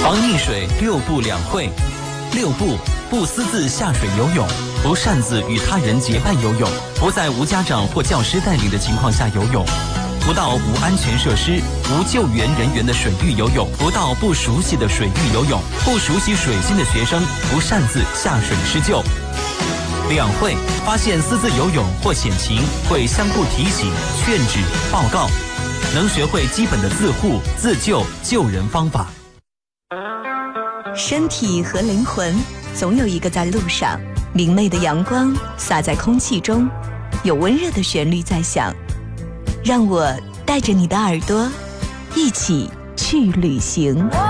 防溺水6不2会。6不：不私自下水游泳，不擅自与他人结伴游泳，不在无家长或教师带领的情况下游泳，不到无安全设施、无救援人员的水域游泳，不到不熟悉的水域游泳，不熟悉水性的学生不擅自下水施救。2会：发现私自游泳或险情，会相互提醒、劝止、报告，能学会基本的自护、自救、救人方法。 身体和灵魂总有一个在路上，明媚的阳光洒在空气中，有温热的旋律在响，让我带着你的耳朵一起去旅行。